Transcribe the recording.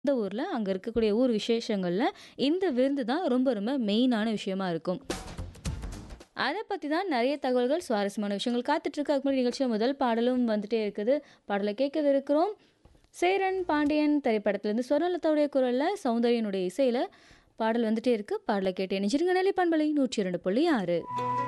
இந்த ஊர்ல அங்க இருக்கக்கூடிய ஊர் விசேஷங்கள்ல இந்த விருந்து தான் ரொம்ப ரொம்ப மெயினான விஷயமா இருக்கும். அத பத்தி தான் நெறைய தகவல்கள், சுவாரஸ்யமான விஷயங்கள் காத்துட்டு இருக்கு. அதுக்கு முன்னாடி நிகழ்ச்சியில முதல் பாடலும் வந்துட்டே இருக்குது. பாடல கேட்கவிருக்கிறோம். சேரன் பாண்டியன் திரைப்படத்திலிருந்து ஸ்வர்ணலதாவுடைய குரல்ல, சௌந்தர்யனுடைய இசையில பாடல் வந்துட்டே இருக்கு. பாடல கேட்டு இணைஞ்சிருங்க. நிலை பண்பலை 102.6.